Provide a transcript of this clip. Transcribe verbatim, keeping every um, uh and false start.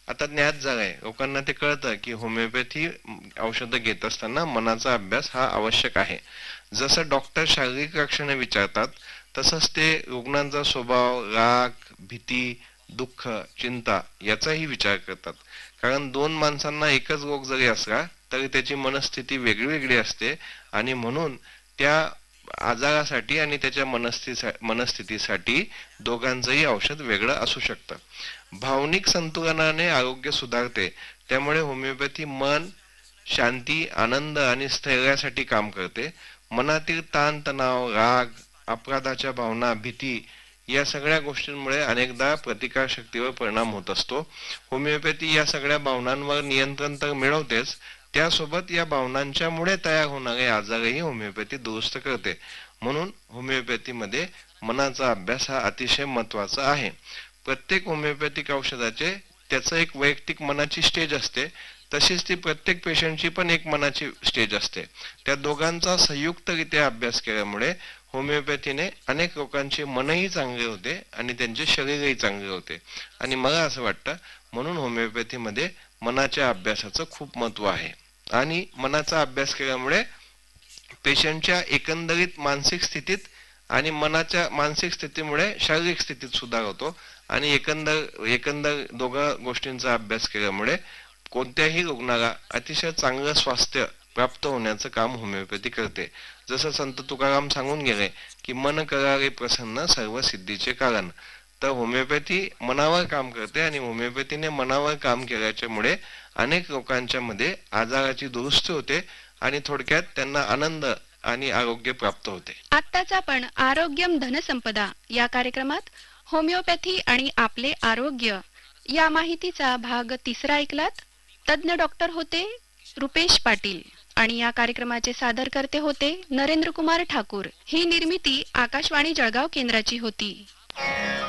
आता ज्ञात झालंय, लोकांना ते कळतं की होमिओपॅथी औषधं घेत असताना मनाचा अभ्यास हा आवश्यक आहे. जसं डॉक्टर शारीरिक लक्षणे विचारतात, तसंच ते रुग्णांचा स्वभाव, राग, भीती, दुःख, चिंता याचाही विचार करतात. कारण दोन माणसांना एकच रोग जरी असला तरी त्याची मनस्थिती वेगळी वेगळी असते, आणि म्हणून त्या आजारासाठी आणि त्याच्या मनस्थिती मनस्थितीसाठी दोघांचंही औषध वेगळं असू शकतं. भावनिक संतुलनाने आरोग्य सुधारते. त्यामुळे होमिओपॅथी मन, शांती, आनंद आणि स्थैर्यासाठी काम करते. मनातील ताण तणाव, राग, अपराधाच्या भावना, भीती या सगळ्या गोष्टींमुळे अनेकदा प्रतिकारशक्तीवर परिणाम होत असतो. होमिओपॅथी या सगळ्या भावनांवर नियंत्रण तर मिळवतेच, त्यासोबत या भावनांच्यामुळे तयार होणारे आजारही होमिओपॅथी दुरुस्त करते. म्हणून होमिओपॅथीमध्ये मनाचा अभ्यास हा अतिशय महत्वाचा आहे. प्रत्येक होमिओपॅथिक औषधाचे त्याचं एक वैयक्तिक मनाची स्टेज असते, तशीच ती प्रत्येक पेशंटची पण एक मनाची स्टेज असते. त्या दोघांचा संयुक्तरित्या अभ्यास केल्यामुळे होमिओपॅथीने अनेक लोकांचे मनही चांगले होते आणि त्यांचे शरीरही चांगले होते. आणि मला असं वाटतं, म्हणून होमिओपॅथीमध्ये मनाच्या अभ्यासाचं खूप महत्व आहे. आणि मनाचा अभ्यास केल्यामुळे पेशंटच्या एकंदरीत मानसिक स्थितीत आणि मनाच्या मानसिक स्थितीमुळे शारीरिक स्थितीत सुधार होतो. आणि एकंदर एकंदर दोघा गोष्टींचा अभ्यास केल्यामुळे कोणत्याही रुग्णाला अतिशय चांगलं स्वास्थ्य प्राप्त होण्याचं काम होमिओपॅथी करते. जसं संत तुकाराम सांगून गेले की मन करारे प्रसन्न सर्व सिद्धीचे कारण. तर होमिओपॅथी मनावर काम करते, आणि होमिओपॅथीने मनावर काम केल्याच्यामुळे अनेक लोकांच्या मध्ये आजाराची दुरुस्ती होते आणि थोडक्यात त्यांना आनंद आणि आरोग्य प्राप्त होते. आत्ताच आपण आरोग्यम धनसंपदा या कार्यक्रमात होमिओपॅथी आणि आपले आरोग्य या माहितीचा भाग तिसरा ऐकलात. तज्ञ डॉक्टर होते रुपेश पाटील आणि या कार्यक्रमाचे सादरकर्ते होते नरेंद्र कुमार ठाकूर. ही निर्मिती आकाशवाणी जळगाव केंद्राची होती.